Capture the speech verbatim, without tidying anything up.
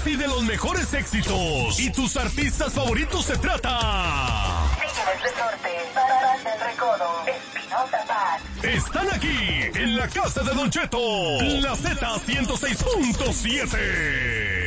sí de los mejores éxitos. Y tus artistas favoritos se trata. Tigres del Norte, Pararás del Recodo, Espinosa Paz. Están aquí, en la casa de Don Cheto, la Z ciento seis punto siete.